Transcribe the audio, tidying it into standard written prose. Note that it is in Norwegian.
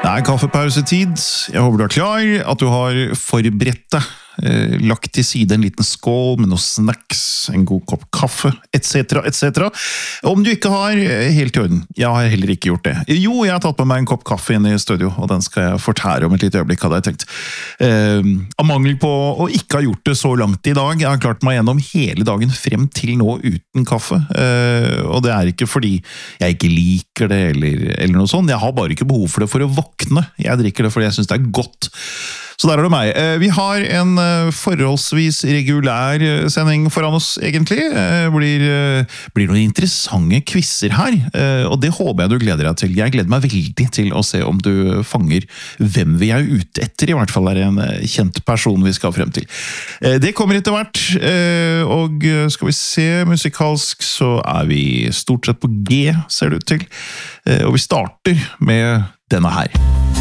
Det kaffepausetid. Jeg håper du klar, at du har forberedt deg. Lagt til side en liten skål med noen snacks, en god kopp kaffe, etc., etc. Om du ikke har, helt i orden. Jeg har heller ikke gjort det. Jo, jeg har tatt med meg en kopp kaffe inn i studio, og den skal jeg fortære om et lite øyeblikk, hadde jeg tenkt. Av mangel på å ikke ha gjort det så langt i dag, jeg har klart meg gjennom hele dagen frem til nå uten kaffe. Og det ikke fordi jeg ikke liker det, eller noe sånt. Jeg har bare ikke behov for det for å våkne. Jeg drikker det fordi jeg synes det godt. Så der det meg. Vi har en forholdsvis regulær sending foran oss, egentlig. Blir noen interessante quizzer her, og det håper jeg du gleder deg til. Jeg gleder meg veldig til å se om du fanger hvem vi ute etter. I hvert fall det en kjent person vi skal frem til. Det kommer etter hvert, og skal vi se, musikalsk så vi stort sett på G, ser det ut til. Og vi starter med denne her.